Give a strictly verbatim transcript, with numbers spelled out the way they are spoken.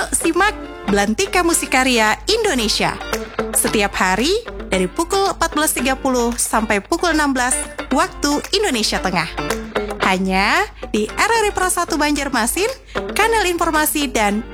Yuk simak Belantika Musikarya Indonesia. Setiap hari dari pukul empat belas tiga puluh sampai pukul enam belas waktu Indonesia Tengah. Hanya di R R I Pro satu Banjarmasin, kanal informasi dan